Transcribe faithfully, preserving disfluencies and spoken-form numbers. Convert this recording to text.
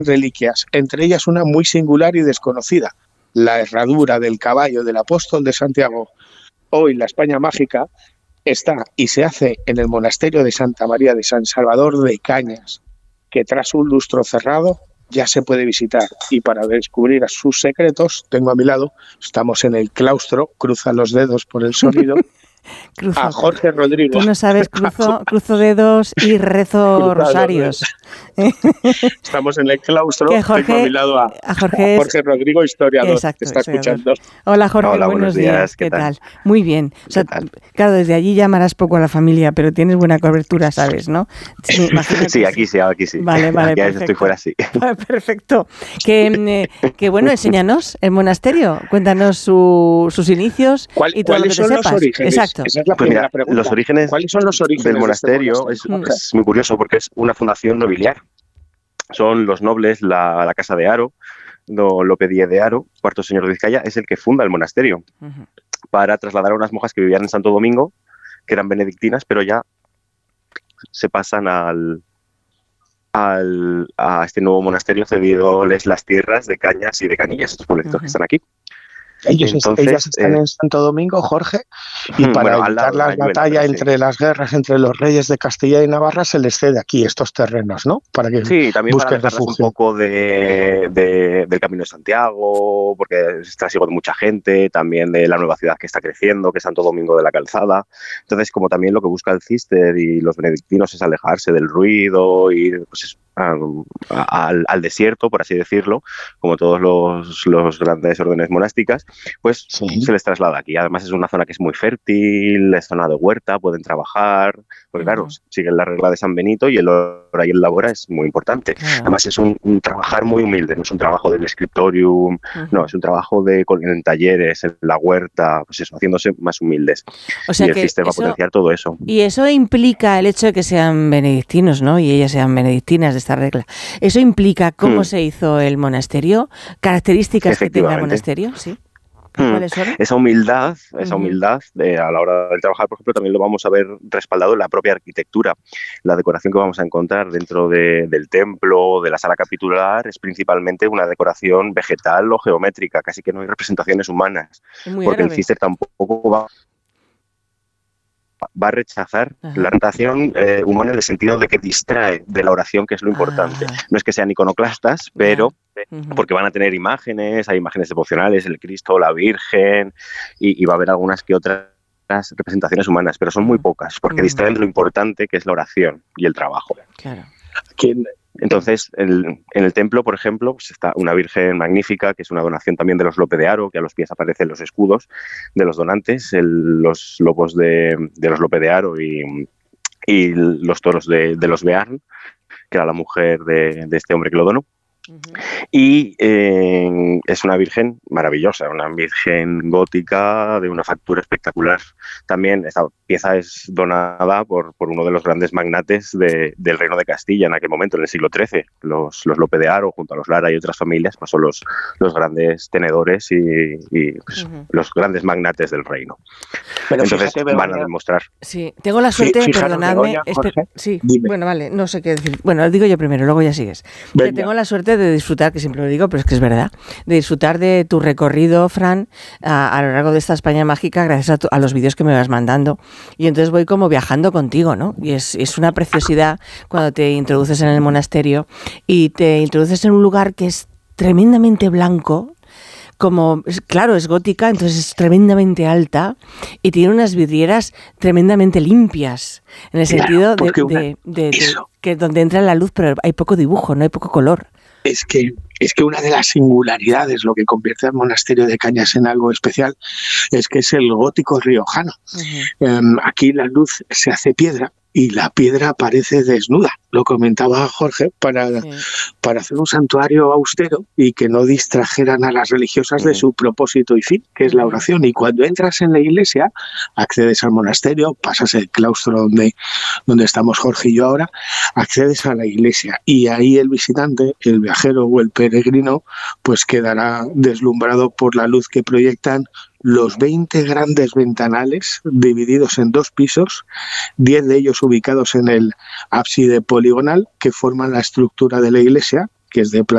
reliquias, entre ellas una muy singular y desconocida, la herradura del caballo del apóstol de Santiago. Hoy la España mágica está y se hace en el monasterio de Santa María de San Salvador de Cañas, que tras un lustro cerrado ya se puede visitar. Y para descubrir sus secretos, tengo a mi lado, estamos en el claustro, cruza los dedos por el sonido, Cruzo. a Jorge Rodrigo. Tú no sabes, cruzo, cruzo dedos y rezo Cruzado, rosarios. Estamos en el claustro, Que Jorge, tengo a mi lado a, a Jorge, a Jorge Rodrigo, historiador, exacto, que está historiador. escuchando. Hola Jorge, Hola, buenos, buenos días. días, ¿Qué, ¿qué tal? tal? Muy bien. O sea, claro, desde allí llamarás poco a la familia, pero tienes buena cobertura, ¿sabes, no? Sí, sí aquí sí, aquí sí. Vale, vale, aquí perfecto. estoy fuera, sí. Perfecto. Que, eh, que bueno, enséñanos el monasterio, cuéntanos su, sus inicios ¿Cuál, y todo lo que ¿Cuáles te son sepas. los orígenes? Exacto. Esa es la Pues primera mira, pregunta. los orígenes ¿Cuáles son los orígenes del de este monasterio? monasterio? Es, es muy curioso porque es una fundación nobiliar. Son los nobles, la, la casa de Haro, do Lope Díez de Haro, cuarto señor de Vizcaya, es el que funda el monasterio uh-huh. para trasladar a unas monjas que vivían en Santo Domingo, que eran benedictinas, pero ya se pasan al, al a este nuevo monasterio cediéndoles las tierras de Cañas y de Canillas, estos pueblitos uh-huh. que están aquí. Ellos Entonces, ellas están eh, en Santo Domingo, Jorge, y para bueno, evitar la batalla entre sí. las guerras entre los reyes de Castilla y Navarra se les cede aquí estos terrenos, ¿no? Para que sí, también busquen para refugio. un poco de, de, del Camino de Santiago, porque es trasiego de mucha gente, también de la nueva ciudad que está creciendo, que es Santo Domingo de la Calzada. Entonces, como también lo que busca el Cister y los benedictinos es alejarse del ruido, ir pues, a, a, al, al desierto, por así decirlo, como todos los, los grandes órdenes monásticas, pues sí. se les traslada aquí. Además es una zona que es muy fértil, es zona de huerta, pueden trabajar, porque claro, uh-huh. siguen la regla de San Benito y el hora y el labora es muy importante. Uh-huh. Además es un, un trabajar muy humilde, no es un trabajo del scriptorium, uh-huh. no, es un trabajo de en talleres, en la huerta, pues eso, haciéndose más humildes. O sea y el que sistema eso, va a potenciar todo eso. Y eso implica el hecho de que sean benedictinos, ¿no? Y ellas sean benedictinas de esta regla. ¿Eso implica cómo hmm. se hizo el monasterio? ¿Características que tenga el monasterio? Sí. ¿Cuáles son? Esa humildad, esa humildad de, a la hora de trabajar, por ejemplo, también lo vamos a ver respaldado en la propia arquitectura. La decoración que vamos a encontrar dentro de, del templo, de la sala capitular, es principalmente una decoración vegetal o geométrica, casi que no hay representaciones humanas, porque árabe. El Cister tampoco va va a rechazar Ajá. la representación eh, humana en el sentido de que distrae de la oración, que es lo importante. Ajá. No es que sean iconoclastas, pero uh-huh. porque van a tener imágenes, hay imágenes devocionales, el Cristo, la Virgen, y, y va a haber algunas que otras representaciones humanas, pero son muy pocas, porque uh-huh. distraen de lo importante que es la oración y el trabajo. Claro. ¿Quién? Entonces, el, en el templo, por ejemplo, pues está una Virgen magnífica, que es una donación también de los Lope de Haro, que a los pies aparecen los escudos de los donantes, el, los lobos de, de los Lope de Haro y, y los toros de, de los Bearn, que era la mujer de, de este hombre que lo donó. Uh-huh. Y eh, es una virgen maravillosa, una virgen gótica de una factura espectacular. También esta pieza es donada por, por uno de los grandes magnates de, del Reino de Castilla en aquel momento, en el siglo trece. Los, los Lope de Haro, junto a los Lara y otras familias, pues son los, los grandes tenedores y, y pues, uh-huh. los grandes magnates del reino. Pero entonces fíjate, van a demostrar. Sí, tengo la suerte, Fíjate, perdonadme. Begoña, Jorge, sí, dime. Bueno, vale, no sé qué decir. Bueno, lo digo yo primero, luego ya sigues. Que tengo la suerte de disfrutar, que siempre lo digo, pero es que es verdad, de disfrutar de tu recorrido, Fran, a, a lo largo de esta España mágica, gracias a, tu, a los vídeos que me vas mandando. Y entonces voy como viajando contigo, ¿no? Y es, es una preciosidad cuando te introduces en el monasterio y te introduces en un lugar que es tremendamente blanco, como, claro, es gótica, entonces es tremendamente alta y tiene unas vidrieras tremendamente limpias, en el claro, sentido de, una, de, de, de, de que donde entra la luz, pero hay poco dibujo, no hay poco color. Es que, es que una de las singularidades, lo que convierte al monasterio de Cañas en algo especial, es que es el gótico riojano. Uh-huh. Um, aquí la luz se hace piedra y la piedra aparece desnuda. Lo comentaba Jorge, para, sí. para hacer un santuario austero y que no distrajeran a las religiosas de su propósito y fin, que es la oración. Y cuando entras en la iglesia, accedes al monasterio, pasas el claustro donde, donde estamos Jorge y yo ahora, accedes a la iglesia y ahí el visitante, el viajero o el peregrino, pues quedará deslumbrado por la luz que proyectan los veinte grandes ventanales divididos en dos pisos, diez de ellos ubicados en el ábside poligonal que forman la estructura de la iglesia, que es de